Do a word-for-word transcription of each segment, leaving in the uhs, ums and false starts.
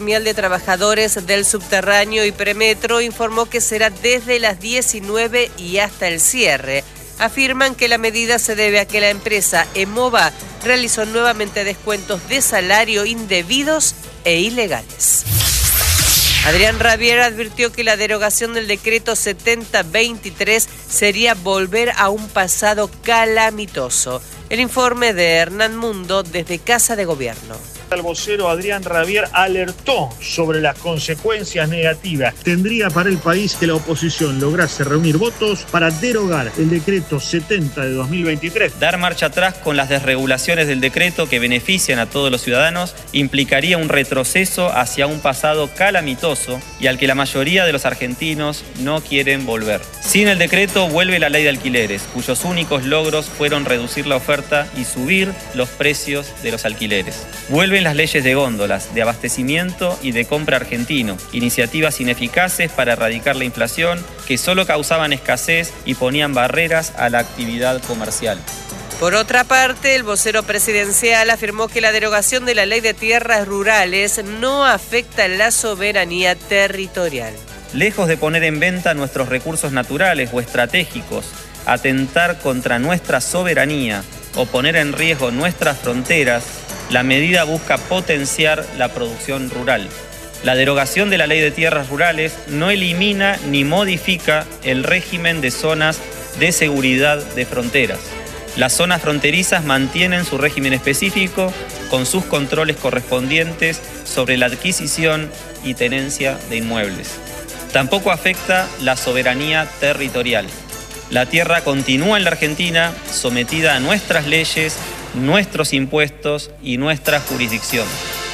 Gremial de Trabajadores del Subterráneo y Premetro informó que será desde las diecinueve y hasta el cierre. Afirman que la medida se debe a que la empresa Emova realizó nuevamente descuentos de salario indebidos e ilegales. Adrián Rabier advirtió que la derogación del decreto setenta veintitrés sería volver a un pasado calamitoso. El informe de Hernán Mundo desde Casa de Gobierno. El vocero Adrián Rabier alertó sobre las consecuencias negativas. Tendría para el país que la oposición lograse reunir votos para derogar el decreto setenta de dos mil veintitrés. Dar marcha atrás con las desregulaciones del decreto que benefician a todos los ciudadanos implicaría un retroceso hacia un pasado calamitoso y al que la mayoría de los argentinos no quieren volver. Sin el decreto vuelve la ley de alquileres, cuyos únicos logros fueron reducir la oferta y subir los precios de los alquileres. Vuelven las leyes de góndolas, de abastecimiento y de compra argentino, iniciativas ineficaces para erradicar la inflación que solo causaban escasez y ponían barreras a la actividad comercial. Por otra parte, el vocero presidencial afirmó que la derogación de la Ley de Tierras Rurales no afecta la soberanía territorial. Lejos de poner en venta nuestros recursos naturales o estratégicos, atentar contra nuestra soberanía o poner en riesgo nuestras fronteras, la medida busca potenciar la producción rural. La derogación de la Ley de Tierras Rurales no elimina ni modifica el régimen de zonas de seguridad de fronteras. Las zonas fronterizas mantienen su régimen específico con sus controles correspondientes sobre la adquisición y tenencia de inmuebles. Tampoco afecta la soberanía territorial. La tierra continúa en la Argentina sometida a nuestras leyes, nuestros impuestos y nuestra jurisdicción.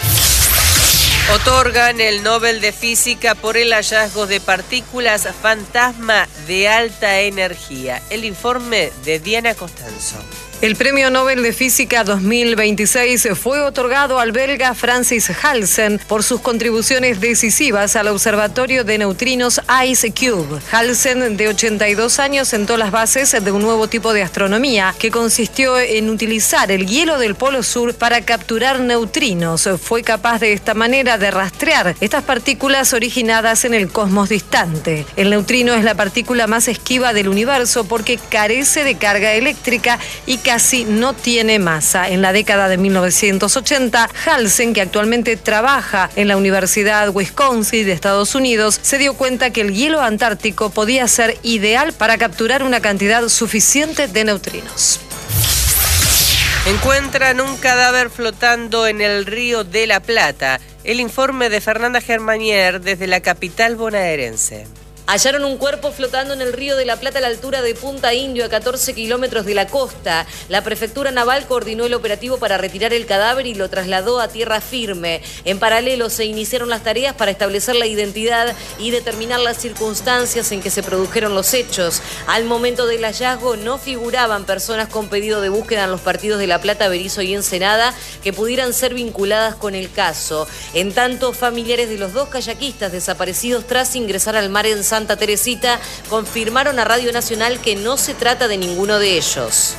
Otorgan el Nobel de Física por el hallazgo de partículas fantasma de alta energía. El informe de Diana Costanzo. El Premio Nobel de Física dos mil veintiséis fue otorgado al belga Francis Halsen por sus contribuciones decisivas al Observatorio de Neutrinos IceCube. Halsen, de ochenta y dos años, sentó las bases de un nuevo tipo de astronomía que consistió en utilizar el hielo del Polo Sur para capturar neutrinos. Fue capaz de esta manera de rastrear estas partículas originadas en el cosmos distante. El neutrino es la partícula más esquiva del universo porque carece de carga eléctrica y casi no tiene masa. En la década de mil novecientos ochenta, Halsen, que actualmente trabaja en la Universidad Wisconsin de Estados Unidos, se dio cuenta que el hielo antártico podía ser ideal para capturar una cantidad suficiente de neutrinos. Encuentran un cadáver flotando en el río de la Plata. El informe de Fernanda Germanier desde la capital bonaerense. Hallaron un cuerpo flotando en el río de la Plata a la altura de Punta Indio, a catorce kilómetros de la costa. La Prefectura Naval coordinó el operativo para retirar el cadáver y lo trasladó a tierra firme. En paralelo se iniciaron las tareas para establecer la identidad y determinar las circunstancias en que se produjeron los hechos. Al momento del hallazgo no figuraban personas con pedido de búsqueda en los partidos de La Plata, Berisso y Ensenada que pudieran ser vinculadas con el caso. En tanto, familiares de los dos kayakistas desaparecidos tras ingresar al mar en Santa Teresita confirmaron a Radio Nacional que no se trata de ninguno de ellos.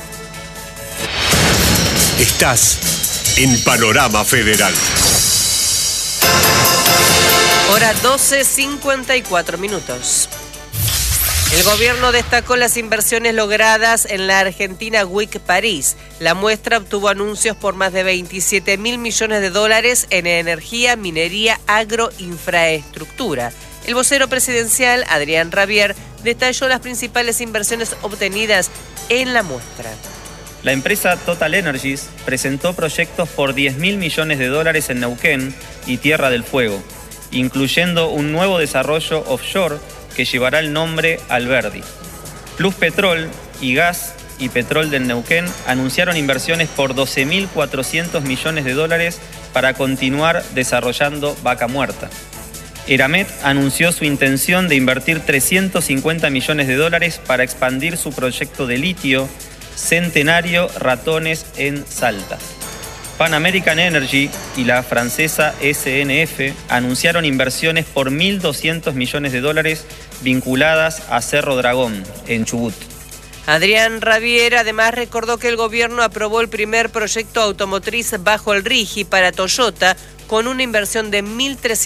Estás en Panorama Federal. Hora doce cincuenta y cuatro minutos. El gobierno destacó las inversiones logradas en la Argentina Week París. La muestra obtuvo anuncios por más de veintisiete mil millones de dólares en energía, minería, agroinfraestructura. El vocero presidencial, Adrián Rabier, detalló las principales inversiones obtenidas en la muestra. La empresa Total Energies presentó proyectos por diez mil millones de dólares en Neuquén y Tierra del Fuego, incluyendo un nuevo desarrollo offshore que llevará el nombre Alberdi. Plus Petrol y Gas y Petrol del Neuquén anunciaron inversiones por doce mil cuatrocientos millones de dólares para continuar desarrollando Vaca Muerta. Eramet anunció su intención de invertir trescientos cincuenta millones de dólares para expandir su proyecto de litio Centenario Ratones en Salta. Pan American Energy y la francesa S N F anunciaron inversiones por mil doscientos millones de dólares vinculadas a Cerro Dragón, en Chubut. Adrián Rabier además recordó que el gobierno aprobó el primer proyecto automotriz bajo el RIGI para Toyota con una inversión de mil trescientos